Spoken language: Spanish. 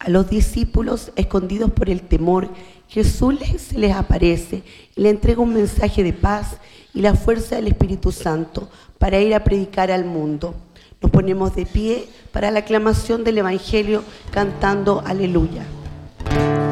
A los discípulos, escondidos por el temor, Jesús se les aparece y le entrega un mensaje de paz y la fuerza del Espíritu Santo para ir a predicar al mundo. Nos ponemos de pie para la aclamación del Evangelio cantando Aleluya.